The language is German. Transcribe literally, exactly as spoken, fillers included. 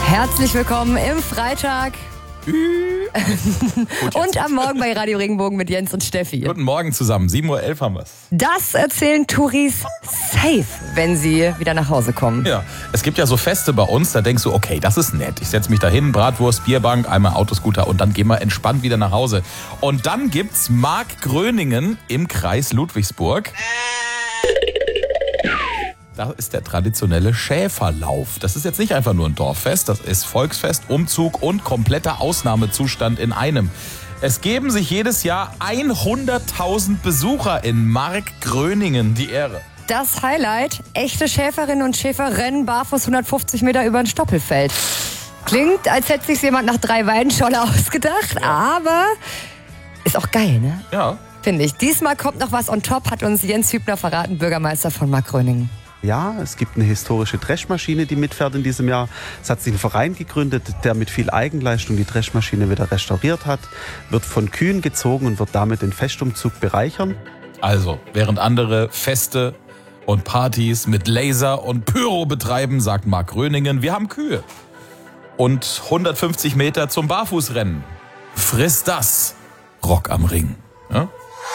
Herzlich willkommen im Freitag. Und am Morgen bei Radio Regenbogen mit Jens und Steffi. Guten Morgen zusammen, sieben Uhr elf haben wir's. Das erzählen Touris safe, wenn sie wieder nach Hause kommen. Ja, es gibt ja so Feste bei uns, da denkst du, okay, das ist nett. Ich setze mich da hin, Bratwurst, Bierbank, einmal Autoscooter und dann gehen wir entspannt wieder nach Hause. Und dann gibt's Markgröningen im Kreis Ludwigsburg. Da ist der traditionelle Schäferlauf. Das ist jetzt nicht einfach nur ein Dorffest, das ist Volksfest, Umzug und kompletter Ausnahmezustand in einem. Es geben sich jedes Jahr hunderttausend Besucher in Markgröningen die Ehre. Das Highlight, echte Schäferinnen und Schäfer rennen barfuß hundertfünfzig Meter über ein Stoppelfeld. Klingt, als hätte sich jemand nach drei Weidenschorle ausgedacht, ja. Aber ist auch geil, ne? Ja. Finde ich. Diesmal kommt noch was on top, hat uns Jens Hübner verraten, Bürgermeister von Markgröningen. Ja, es gibt eine historische Dreschmaschine, die mitfährt in diesem Jahr. Es hat sich ein Verein gegründet, der mit viel Eigenleistung die Dreschmaschine wieder restauriert hat, wird von Kühen gezogen und wird damit den Festumzug bereichern. Also, während andere Feste und Partys mit Laser und Pyro betreiben, sagt Markgröningen, wir haben Kühe. Und hundertfünfzig Meter zum Barfußrennen. Friss das, Rock am Ring.